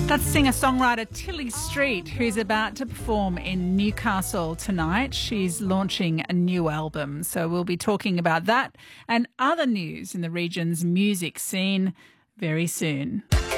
That's singer-songwriter Tilly Street, who's about to perform in Newcastle tonight. She's launching a new album, so we'll be talking about that and other news in the region's music scene very soon.